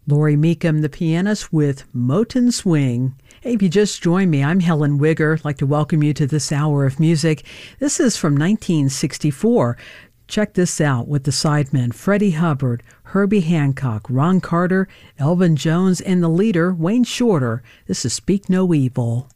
Laurie Meekum, the pianist, with Moten Swing. Hey, if you just joined me, I'm Helen Wigger. I'd like to welcome you to this hour of music. This is from 1964. Check this out with the sidemen Freddie Hubbard, Herbie Hancock, Ron Carter, Elvin Jones, and the leader, Wayne Shorter. This is Speak No Evil.